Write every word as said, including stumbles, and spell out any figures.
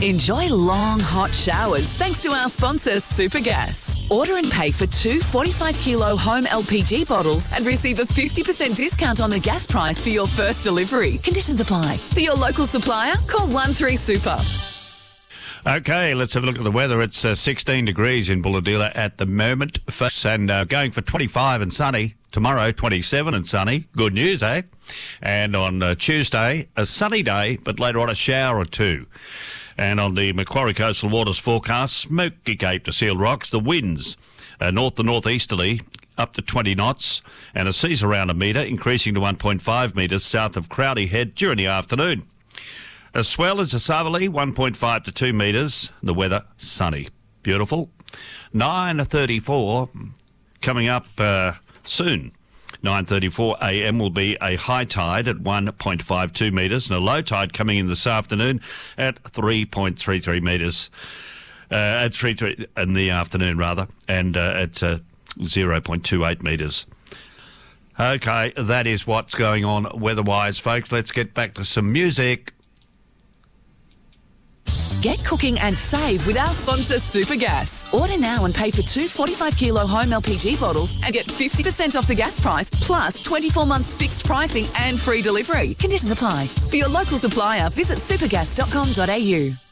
Enjoy long, hot showers thanks to our sponsor, Supergas. Order and pay for two forty-five kilo home L P G bottles and receive a fifty percent discount on the gas price for your first delivery. Conditions apply. For your local supplier, call one three super. Okay, let's have a look at the weather. It's uh, sixteen degrees in Bulahdelah at the moment, and uh, going for twenty-five and sunny. Tomorrow, twenty-seven and sunny. Good news, eh? And on uh, Tuesday, a sunny day, but later on a shower or two. And on the Macquarie Coastal Waters forecast, Smoky Cape to Seal Rocks, the winds uh, north to northeasterly up to twenty knots, and a seas around a metre, increasing to one point five metres south of Crowdy Head during the afternoon. A swell is a southerly, one point five to two metres. The weather, sunny. Beautiful. nine thirty-four coming up uh, soon. nine thirty-four a m will be a high tide at one point five two metres and a low tide coming in this afternoon at three point three three metres. Uh, at three, three in the afternoon, rather, and uh, at uh, zero point two eight metres. Okay, that is what's going on weather-wise, folks. Let's get back to some music. Get cooking and save with our sponsor, Supergas. Order now and pay for two forty-five kilo home L P G bottles and get fifty percent off the gas price, plus twenty-four months fixed pricing and free delivery. Conditions apply. For your local supplier, visit supergas dot com dot a u.